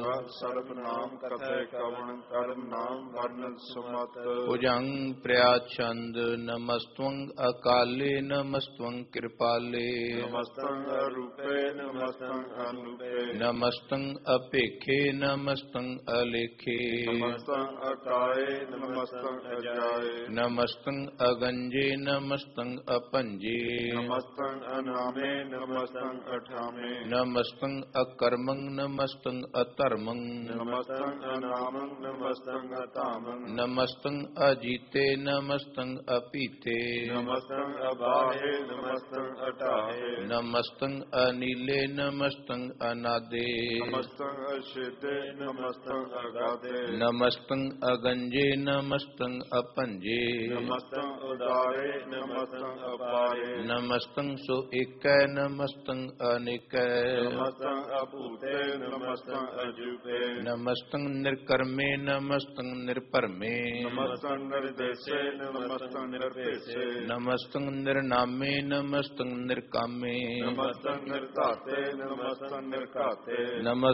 ਸਰਬ ਨਾਮ ਕਥੈ ਕਵਣ ਕਰਮ ਨਾਮ ਵਰਨਨ ਸੁਮਤ ਭੁਜੰਗ ਪ੍ਰਿਆਛੰਦ ਨਮਸਤਵੰ ਅਕਾਲੇ ਨਮਸਤਵੰ ਕਿਰਪਾਲੇ ਨਮਸਤੰ ਅਰੂਪੇ ਨਮਸਤੰ ਅਨੂਪੇ ਨਮਸਤੰ ਅਪੇਖੇ ਨਮਸਤੰ ਅਲੇਖੇ ਨਮਸਤੰ ਅਕਾਏ ਨਮਸਤੰ ਅਜਾਏ ਨਮਸਤੰ ਅਗੰਜੇ ਨਮਸਤੰ ਅਪੰਜੇ ਨਮਸਤੰ ਅਨਾਮੇ ਨਮਸਤੰ ਅਠਾਮੇ ਨਮਸਤੰ ਅਕਰਮੰ ਨਮਸਤੰ ਅਧਰਮੰ ਨਮਸਤੰ ਅਨਾਮੰ ਨਮਸਤੰ ਅਧਾਮੰ ਨਮਸਤੰ ਅਜੀਤੇ ਨਮਸਤੰ ਅਪੀਤੇ ਨਮਸਤੰ ਅਬਾਹੇ ਨਮਸਤੰ ਅਟਾਹੇ ਨਮਸਤੰ ਅਨੀਲੇ ਨਮਸਤੰ ਅਨਾਦੇ ਨਮਸਤੰ ਅਸ਼ੇਤੇ ਨਮਸਤੰ ਅਗਾਧੇ ਨਮਸਤੰ ਅਗੰਜੇ ਨਮਸਤੰ ਅਪੰਜੇ ਨਮਸਤੰ ਉਦਾਰੇ ਨਮਸਤੰ ਅਪਾਰੇ ਨਮਸਤੰ ਸੋ ਏਕੈ ਨਮਸਤੰ ਅਨੇਕੈ ਨਮਸਤੰ ਅਭੂਤੇ ਨਮਸਤੰ ਅਜੂਪੇ ਨਮਸਤੰ ਨਿਰਕਰਮੇ ਨਮਸਤੰ ਨਿਰਭਰਮੇ ਨਮਸਤੰ ਨਿਰਦੇਸੇ ਨਮਸਤੰ ਨਿਰਭੇਸੇ ਨਮਸਤੰ ਨਿਰਨਾਮੇ ਨਮਸਤੰ ਨਿਰਕਾਮੇ ਨਮਸਤੰ ਨਿਰਧਾਤੇ ਨਮਸਤੰ ਨਿਰਘਾਤੇ ਨਮਸਤੰ